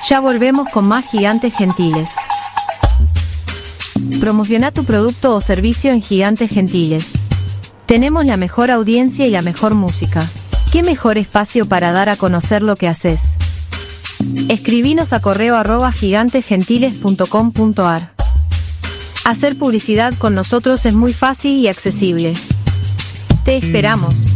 Ya volvemos con más Gigantes Gentiles. Promociona tu producto o servicio en Gigantes Gentiles. Tenemos la mejor audiencia y la mejor música. ¿Qué mejor espacio para dar a conocer lo que haces? Escribinos a correo@gigantesgentiles.com.ar. Hacer publicidad con nosotros es muy fácil y accesible. Te esperamos.